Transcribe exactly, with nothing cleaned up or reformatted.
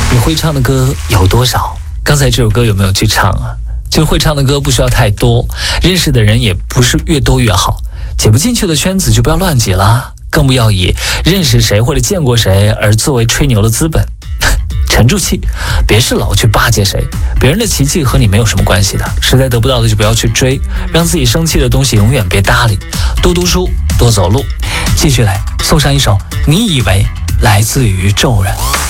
你会唱的歌有多少？刚才这首歌有没有去唱啊？其实会唱的歌不需要太多，认识的人也不是越多越好，挤不进去的圈子就不要乱挤啦，更不要以认识谁或者见过谁而作为吹牛的资本。沉住气，别是老去巴结谁，别人的奇迹和你没有什么关系的，实在得不到的就不要去追，让自己生气的东西永远别搭理，多读书，多走路。继续来送上一首《你以为》，来自于宙人。